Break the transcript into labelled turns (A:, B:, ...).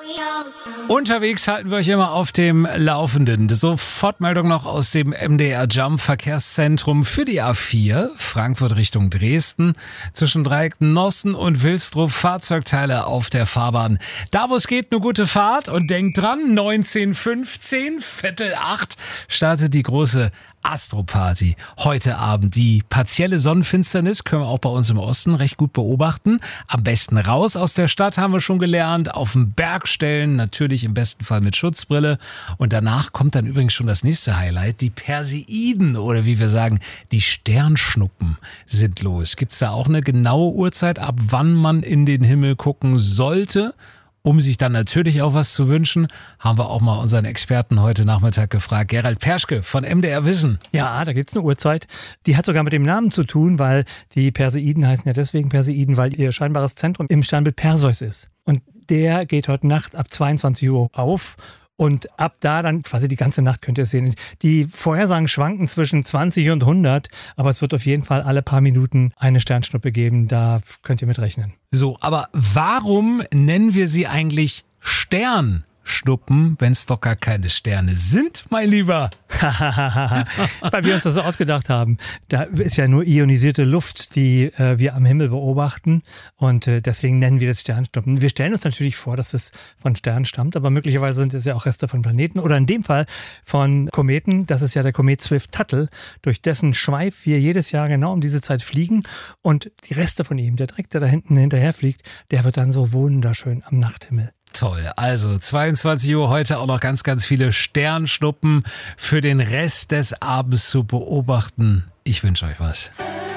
A: Unterwegs halten wir euch immer auf dem Laufenden. Sofortmeldung noch aus dem MDR Jump Verkehrszentrum für die A4, Frankfurt Richtung Dresden. Zwischen Dreieck-Nossen und Wilsdruff Fahrzeugteile auf der Fahrbahn. Da wo es geht, eine gute Fahrt und denkt dran, 19:15, 7:45 startet die große Astroparty. Heute Abend die partielle Sonnenfinsternis können wir auch bei uns im Osten recht gut beobachten. Am besten raus aus der Stadt, haben wir schon gelernt. Auf den Berg stellen, natürlich im besten Fall mit Schutzbrille. Und danach kommt dann übrigens schon das nächste Highlight. Die Perseiden oder wie wir sagen, die Sternschnuppen sind los. Gibt's da auch eine genaue Uhrzeit, ab wann man in den Himmel gucken sollte? Um sich dann natürlich auch was zu wünschen, haben wir auch mal unseren Experten heute Nachmittag gefragt. Gerald Perschke von MDR Wissen.
B: Ja, da gibt's eine Uhrzeit. Die hat sogar mit dem Namen zu tun, weil die Perseiden heißen ja deswegen Perseiden, weil ihr scheinbares Zentrum im Sternbild Perseus ist. Und der geht heute Nacht ab 22 Uhr auf. Und ab da dann quasi die ganze Nacht könnt ihr es sehen. Die Vorhersagen schwanken zwischen 20 und 100, aber es wird auf jeden Fall alle paar Minuten eine Sternschnuppe geben. Da könnt ihr mit rechnen.
A: So, aber warum nennen wir sie eigentlich Sternschnuppen, wenn es doch gar keine Sterne sind, mein Lieber?
B: Weil wir uns das so ausgedacht haben. Da ist ja nur ionisierte Luft, die wir am Himmel beobachten. Und deswegen nennen wir das Sternschnuppen. Wir stellen uns natürlich vor, dass es von Sternen stammt, aber möglicherweise sind es ja auch Reste von Planeten oder in dem Fall von Kometen. Das ist ja der Komet Swift-Tuttle, durch dessen Schweif wir jedes Jahr genau um diese Zeit fliegen. Und die Reste von ihm, der Dreck, der da hinten hinterher fliegt, der wird dann so wunderschön am Nachthimmel.
A: Toll. Also 22 Uhr heute auch noch ganz, ganz viele Sternschnuppen für den Rest des Abends zu beobachten. Ich wünsche euch was.